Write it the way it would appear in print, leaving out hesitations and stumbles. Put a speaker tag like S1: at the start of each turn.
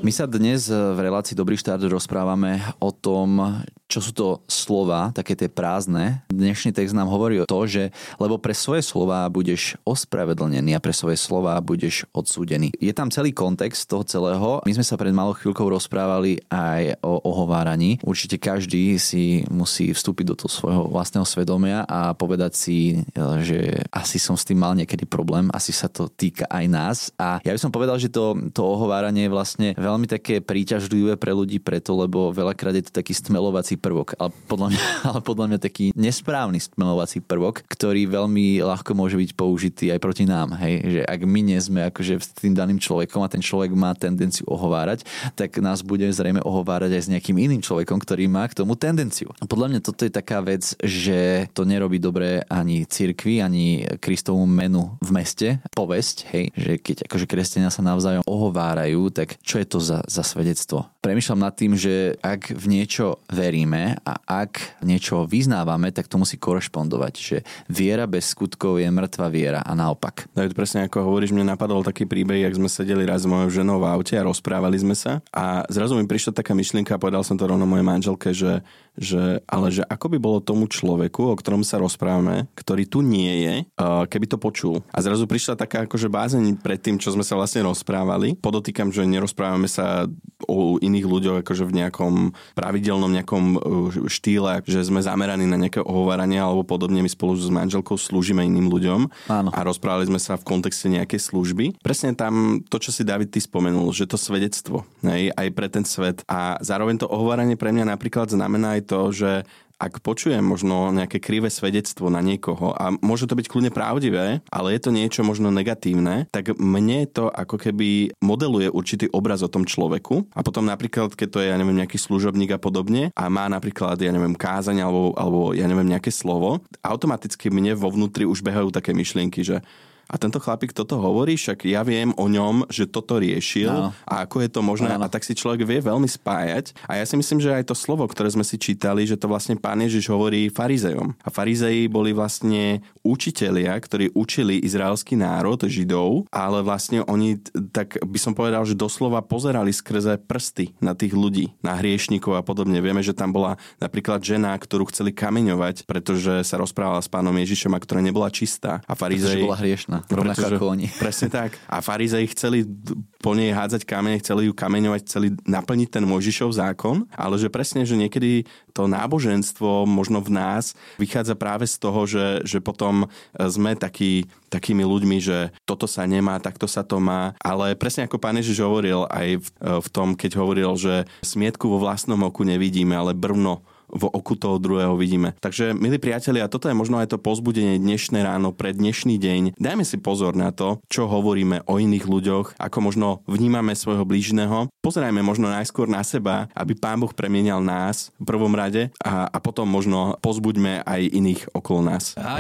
S1: My sa dnes v relácii Dobrý štart rozprávame o tom, čo sú to slova, také tie prázdne. Dnešný text nám hovorí o to, že lebo pre svoje slová budeš ospravedlnený a pre svoje slová budeš odsúdený. Je tam celý kontext toho celého. My sme sa pred malou chvíľkou rozprávali aj o ohováraní. Určite každý si musí vstúpiť do toho svojho vlastného svedomia a povedať si, že asi som s tým mal niekedy problém, asi sa to týka aj nás. A ja by som povedal, že to ohováranie je vlastne veľmi také príťažlivé pre ľudí preto, lebo veľakrát je to taký stmelovací prvok, ale podľa mňa taký nesprávny stmelovací prvok, ktorý veľmi ľahko môže byť použitý aj proti nám, hej, že ak my nie sme akože s tým daným človekom a ten človek má tendenciu ohovárať, tak nás bude zrejme ohovárať aj s nejakým iným človekom, ktorý má k tomu tendenciu. A podľa mňa toto je taká vec, že to nerobí dobre ani cirkvi, ani Kristovu menu v meste, povesť, hej, že keď akože kresťania sa navzájom ohovárajú, tak čo je to za svedectvo? Premýšľam nad tým, že ak v niečo veríme a ak niečo vyznávame, tak to musí korešpondovať, že viera bez skutkov je mŕtva viera a naopak.
S2: David, presne ako hovoríš, mne napadol taký príbeh, jak sme sedeli raz s mojou ženou v aute a rozprávali sme sa a zrazu mi prišla taká myšlienka a povedal som to rovno mojej manželke, že ako by bolo tomu človeku, o ktorom sa rozprávame, ktorý tu nie je, keby to počul. A zrazu prišla taká akože bázeň pred tým, čo sme sa vlastne rozprávali. Podotýkam, že nerozprávame sa o iných ľuďoch akože v nejakom pravidelnom nejakom štýle, že sme zameraní na nejaké ohováranie alebo podobne. My spolu s manželkou slúžime iným ľuďom.
S1: Áno.
S2: A rozprávali sme sa v kontexte nejakej služby. Presne tam to, čo si David ty spomenul, že to svedectvo, hej, aj pre ten svet. A zároveň to ohováranie pre mňa napríklad znamená aj to, že ak počujem možno nejaké krivé svedectvo na niekoho a môže to byť kľudne pravdivé, ale je to niečo možno negatívne, tak mne to ako keby modeluje určitý obraz o tom človeku a potom napríklad, keď to je, ja neviem, nejaký služobník a podobne a má napríklad, ja neviem, kázaň alebo ja neviem, nejaké slovo, automaticky mne vo vnútri už behajú také myšlienky, že a tento chlapík toto hovorí, však ja viem o ňom, že toto riešil a ako je to možné a tak si človek vie veľmi spájať. A ja si myslím, že aj to slovo, ktoré sme si čítali, že to vlastne Pán Ježiš hovorí farizejom. A farizeji boli vlastne učitelia, ktorí učili izraelský národ, Židov, ale vlastne oni, tak by som povedal, že doslova pozerali skrze prsty na tých ľudí, na hriešnikov a podobne. Vieme, že tam bola napríklad žena, ktorú chceli kameňovať, pretože sa rozprávala s Pánom Ježišom a ktorá nebola čistá. A farizeji
S1: bola hriešna. Rovnako ako oni.
S2: Presne tak. A farizeji chceli po nej hádzať kamene, chceli ju kameňovať, chceli naplniť ten Mojžišov zákon, ale že presne, že niekedy to náboženstvo možno v nás vychádza práve z toho, že potom sme takými ľuďmi, že toto sa nemá, takto sa to má. Ale presne ako Pán Ježiš hovoril aj v tom, keď hovoril, že smietku vo vlastnom oku nevidíme, ale brvno v oku toho druhého vidíme. Takže, milí priatelia, toto je možno aj to povzbudenie dnešné ráno pre dnešný deň. Dajme si pozor na to, čo hovoríme o iných ľuďoch, ako možno vnímame svojho blížneho. Pozerajme možno najskôr na seba, aby Pán Boh premienial nás v prvom rade a potom možno povzbuďme aj iných okolo nás.